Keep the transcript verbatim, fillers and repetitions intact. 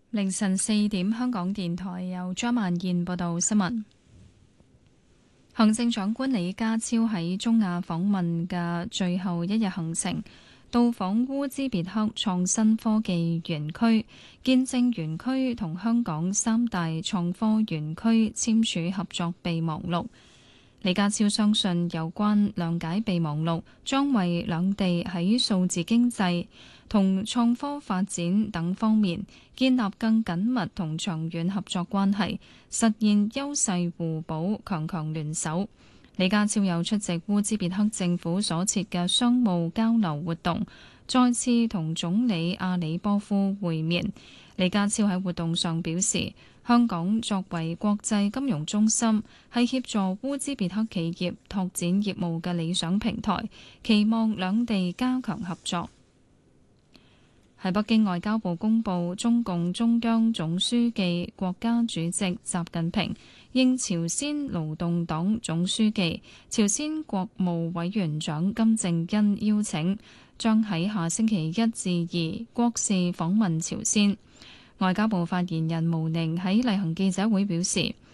凌晨四點，香港電台由張曼燕報道新聞。行政長官李家超喺中亞訪問嘅最後一日行程，到訪烏茲別克創新科技園區，見證園區同香港三大創科園區簽署合作備忘錄。李家超相信有關諒解備忘錄將為兩地喺數字經濟同創科發展等方面建立更緊密同長遠合作關係，實現優勢互補、強強聯手。李家超又出席烏茲別克政府所設嘅商務交流活動，再次同總理阿里波夫會面。李家超喺活動上表示，香港作為國際金融中心，係協助烏茲別克企業拓展業務嘅理想平台，期望兩地加強合作。喺北京，外交部公布，中共中央總書記、國家主席習近平應朝鮮勞動黨總書記、朝鮮國務委員長金正恩邀請，將喺下星期一至二國事訪問朝鮮。外交部發言人毛寧喺例行記者會表示，